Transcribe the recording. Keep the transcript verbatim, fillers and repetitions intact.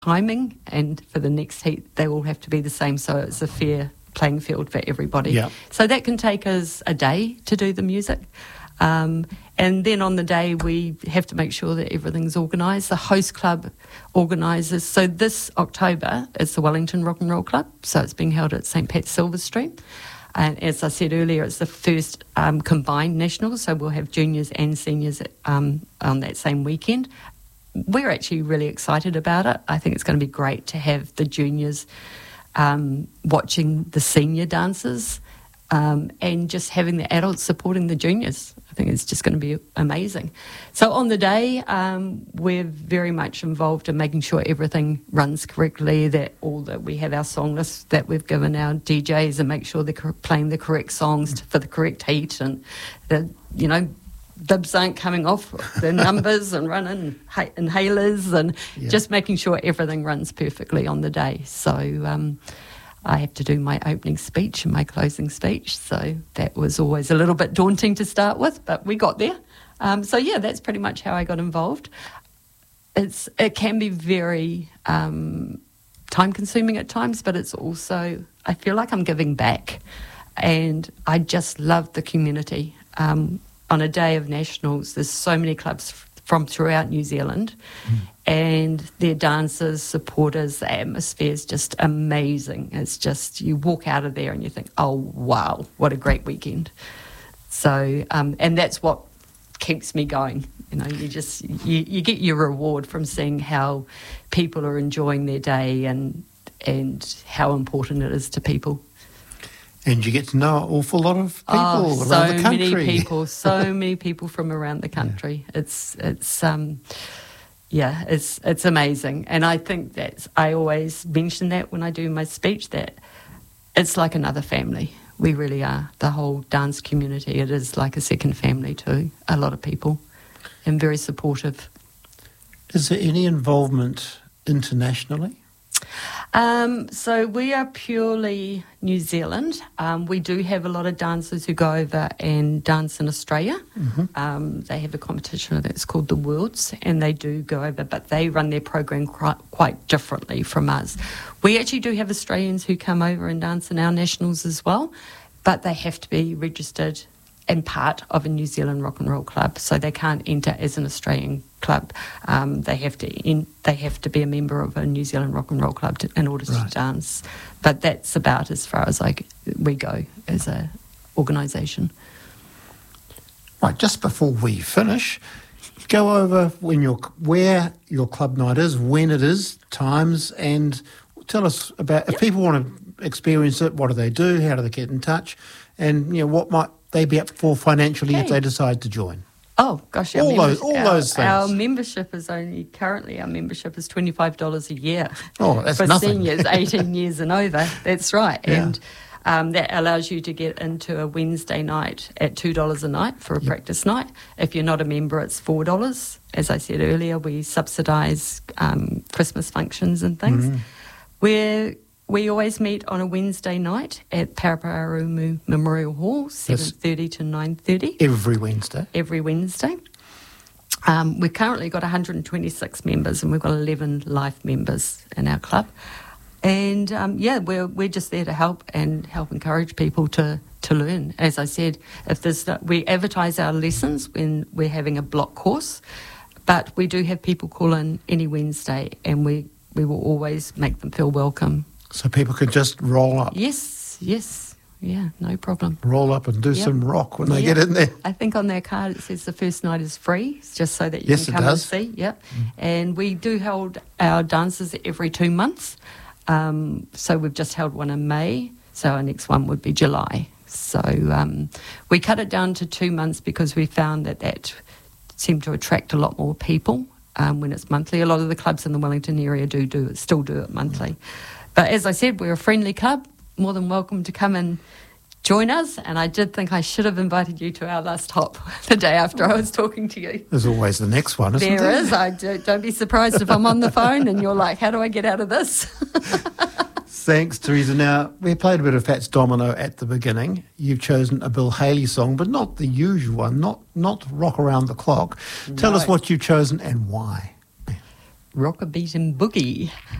timing, and for the next heat they all have to be the same, so it's a fair playing field for everybody. Yeah. So that can take us a day to do the music. Um, and then on the day we have to make sure that everything's organised. The host club organises. So this October is the Wellington Rock and Roll Club. So it's being held at St Pat's Silver Street. And as I said earlier, it's the first um, combined national. So we'll have juniors and seniors um, on that same weekend. We're actually really excited about it. I think it's going to be great to have the juniors um, watching the senior dancers. Um, and just having the adults supporting the juniors. I think it's just going to be amazing. So on the day, um, we're very much involved in making sure everything runs correctly, that all that we have our song lists that we've given our D Js and make sure they're playing the correct songs for the correct heat, and the, you know, bibs aren't coming off the numbers and running inhalers, and yeah. just making sure everything runs perfectly on the day. So um I have to do my opening speech and my closing speech, so that was always a little bit daunting to start with, but we got there. Um, so yeah, that's pretty much how I got involved. It's it can be very um, time-consuming at times, but it's also, I feel like I'm giving back, and I just love the community. Um, on a day of nationals, there's so many clubs f- from throughout New Zealand, mm. and their dancers, supporters, the atmosphere is just amazing. It's just, you walk out of there and you think, oh, wow, what a great weekend. So, um, and that's what keeps me going. You know, you just, you, you get your reward from seeing how people are enjoying their day, and and how important it is to people. And you get to know an awful lot of people oh, around the country. So many people, so many people from around the country. Yeah. It's, it's, um, yeah, it's it's amazing. And I think that I always mention that when I do my speech, that it's like another family. We really are. The whole dance community, it is like a second family to a lot of people, and very supportive. Is there any involvement internationally? Um, so we are purely New Zealand. Um, we do have a lot of dancers who go over and dance in Australia. Mm-hmm. Um, they have a competition that's called the Worlds, and they do go over, but they run their program quite, quite differently from us. We actually do have Australians who come over and dance in our nationals as well, but they have to be registered and part of a New Zealand Rock and Roll Club, so they can't enter as an Australian club. Um, they have to in, they have to be a member of a New Zealand Rock and Roll Club to, in order right. to dance. But that's about as far as I, we go as a organisation. Right, just before we finish, go over when your where your club night is, when it is, times, and tell us about if yep. people want to experience it. What do they do? How do they get in touch? And you know, what might they be up for financially okay. if they decide to join? Oh gosh, our all those all our, those things. Our membership is only currently our membership is twenty five dollars a year. Oh, that's for nothing. seniors eighteen years and over. That's right, yeah. and um, that allows you to get into a Wednesday night at two dollars a night for a yep. practice night. If you're not a member, it's four dollars. As I said earlier, we subsidise um, Christmas functions and things. Mm-hmm. We're We always meet on a Wednesday night at Paraparaumu Memorial Hall, seven thirty to nine thirty. Every Wednesday? Every Wednesday. Um, we've currently got one hundred twenty-six members, and we've got eleven life members in our club. And, um, yeah, we're we're just there to help and help encourage people to, to learn. As I said, if there's no, we advertise our lessons when we're having a block course, but we do have people call in any Wednesday, and we, we will always make them feel welcome. So people could just roll up? Yes, yes, yeah, no problem. Roll up and do yep. some rock when they yep. get in there. I think on their card it says the first night is free, just so that you yes, can come it does. and see. Yep. Mm. And we do hold our dances every two months. Um, so we've just held one in May, so our next one would be July. So um, we cut it down to two months because we found that that seemed to attract a lot more people um, when it's monthly. A lot of the clubs in the Wellington area do do it, still do it monthly. Mm. But as I said, we're a friendly club, more than welcome to come and join us. And I did think I should have invited you to our last hop the day after I was talking to you. There's always the next one, isn't there? There is. I do, don't be surprised if I'm on the phone and you're like, how do I get out of this? Thanks, Teresa. Now, we played a bit of Fats Domino at the beginning. You've chosen a Bill Haley song, but not the usual one, not, not Rock Around the Clock. No. Tell us what you've chosen and why. Rock a Beat and Boogie.